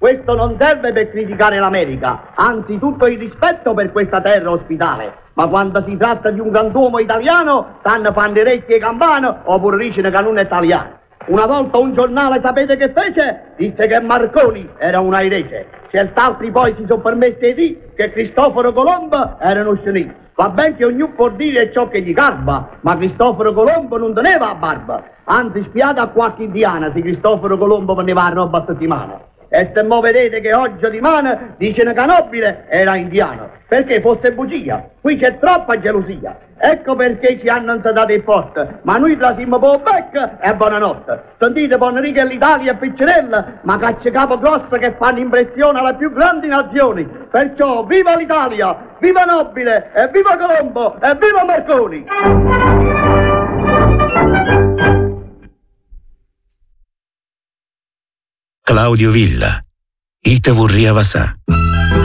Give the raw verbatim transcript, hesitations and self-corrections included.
Questo non serve per criticare l'America, anzi tutto il rispetto per questa terra ospitale. Ma quando si tratta di un grand'uomo italiano, stanno fanno orecchie e campane oppure dicono che non è italiano. Una volta un giornale, sapete che fece? Disse che Marconi era un airese. Cert'altri poi si sono permessi di dire che Cristoforo Colombo era uno scenito. Va ben che ognuno può dire ciò che gli garba, ma Cristoforo Colombo non teneva a barba. Anzi, spiate a qualche indiana se Cristoforo Colombo veneva a roba a settimana. E se mo vedete che oggi di mano dicono che Nobile era indiano, perché fosse bugia. Qui c'è troppa gelosia. Ecco perché ci hanno insetato il posto, ma noi trasimmo po' becca e buonanotte. Sentite, Bonriga e l'Italia e Piccinella, ma cacce capo grosse che fanno impressione alle più grandi nazioni. Perciò viva l'Italia, viva Nobile, e viva Colombo, e viva Marconi! Claudio Villa, Ite vorria vasà.